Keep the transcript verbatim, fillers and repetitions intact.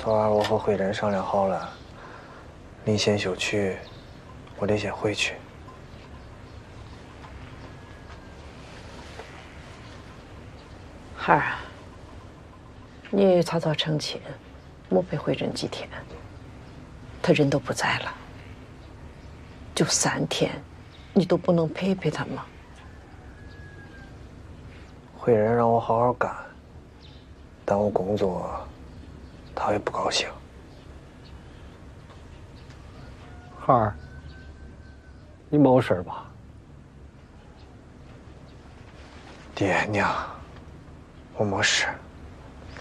昨晚我和慧珍商量好了，你先休去，我得先回去。 孩儿啊，你早早成亲，莫陪慧珍几天。她人都不在了，就三天，你都不能陪陪她吗？ 慧珍让我好好干，耽误工作，她也不高兴。 孩儿，你没事吧？ 爹娘，我没事。